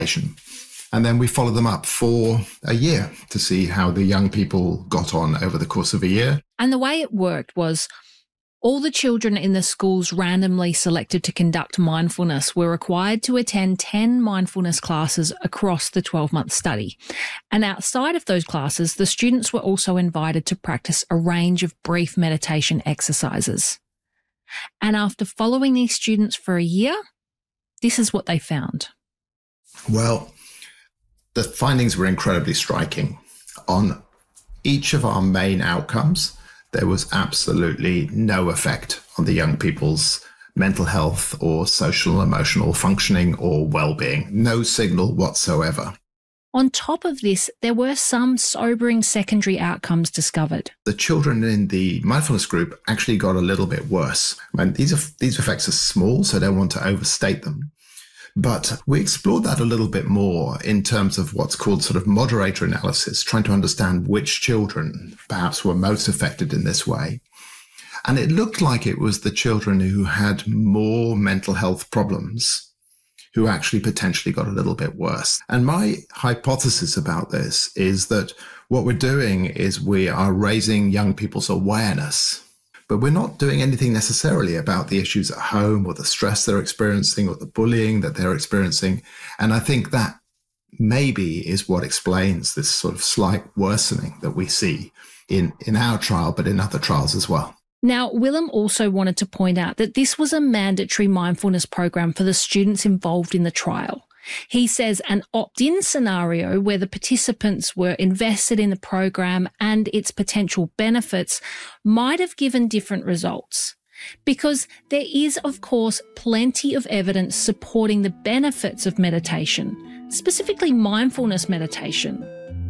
And then we followed them up for a year to see how the young people got on over the course of a year. And the way it worked was all the children in the schools randomly selected to conduct mindfulness were required to attend 10 mindfulness classes across the 12-month study. And outside of those classes, the students were also invited to practice a range of brief meditation exercises. And after following these students for a year, this is what they found. Well, the findings were incredibly striking. On each of our main outcomes, there was absolutely no effect on the young people's mental health or social, emotional functioning or well-being. No signal whatsoever. On top of this, there were some sobering secondary outcomes discovered. The children in the mindfulness group actually got a little bit worse. And these effects are small, so I don't want to overstate them. But we explored that a little bit more in terms of what's called sort of moderator analysis, trying to understand which children perhaps were most affected in this way. And it looked like it was the children who had more mental health problems who actually potentially got a little bit worse. And my hypothesis about this is that what we're doing is we are raising young people's awareness, but we're not doing anything necessarily about the issues at home or the stress they're experiencing or the bullying that they're experiencing. And I think that maybe is what explains this sort of slight worsening that we see in our trial, but in other trials as well. Now, Willem also wanted to point out that this was a mandatory mindfulness program for the students involved in the trial. He says an opt-in scenario where the participants were invested in the program and its potential benefits might have given different results. Because there is, of course, plenty of evidence supporting the benefits of meditation, specifically mindfulness meditation.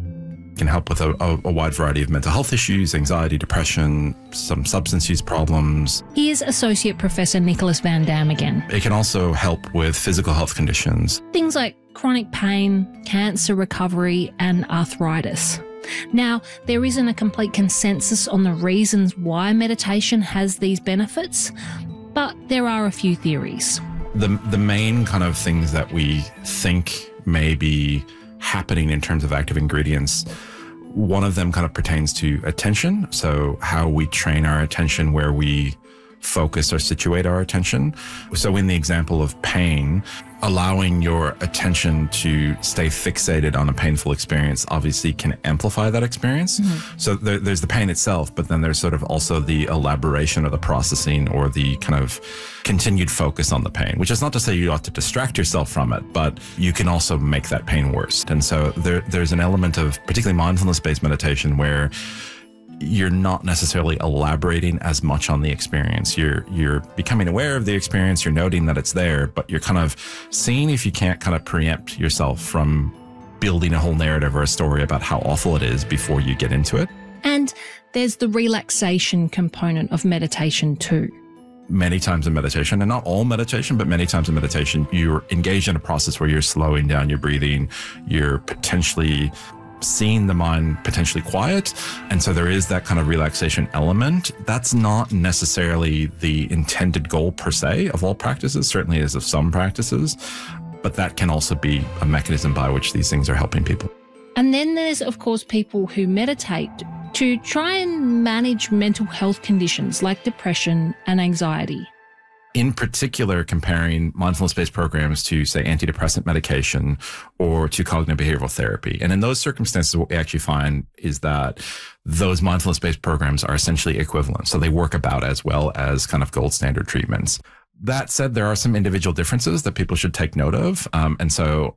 Can help with a wide variety of mental health issues, anxiety, depression, some substance use problems. Here's Associate Professor Nicholas Van Dam again. It can also help with physical health conditions. Things like chronic pain, cancer recovery, and arthritis. Now, there isn't a complete consensus on the reasons why meditation has these benefits, but there are a few theories. The main kind of things that we think may be happening in terms of active ingredients, one of them kind of pertains to attention. So how we train our attention, where we focus or situate our attention. So in the example of pain, allowing your attention to stay fixated on a painful experience obviously can amplify that experience. Mm-hmm. So there's the pain itself, but then there's sort of also the elaboration or the processing or the kind of continued focus on the pain, which is not to say you ought to distract yourself from it, but you can also make that pain worse. And so there's an element of particularly mindfulness-based meditation where you're not necessarily elaborating as much on the experience. You're becoming aware of the experience, you're noting that it's there, but you're kind of seeing if you can't kind of preempt yourself from building a whole narrative or a story about how awful it is before you get into it. And there's the relaxation component of meditation too. Many times in meditation, and not all meditation, but many times in meditation, you're engaged in a process where you're slowing down your breathing, you're potentially seeing the mind potentially quiet. And so there is that kind of relaxation element. That's not necessarily the intended goal per se of all practices, certainly is of some practices, but that can also be a mechanism by which these things are helping people. And then there's, of course, people who meditate to try and manage mental health conditions like depression and anxiety. In particular, comparing mindfulness-based programs to, say, antidepressant medication or to cognitive behavioral therapy. And in those circumstances, what we actually find is that those mindfulness-based programs are essentially equivalent. So they work about as well as kind of gold standard treatments. That said, there are some individual differences that people should take note of. And so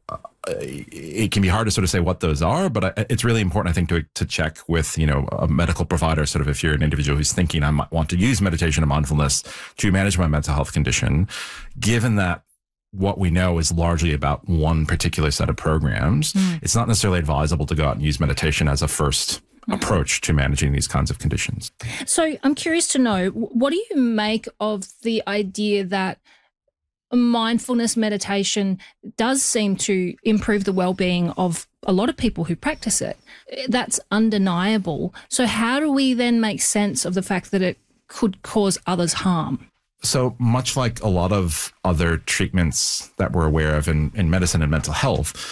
it can be hard to sort of say what those are, but it's really important, I think, to check with, a medical provider, sort of if you're an individual who's thinking, I might want to use meditation and mindfulness to manage my mental health condition, given that what we know is largely about one particular set of programs. It's not necessarily advisable to go out and use meditation as a first approach to managing these kinds of conditions. So I'm curious to know, what do you make of the idea that mindfulness meditation does seem to improve the well-being of a lot of people who practice it? That's undeniable. So how do we then make sense of the fact that it could cause others harm? So much like a lot of other treatments that we're aware of in medicine and mental health,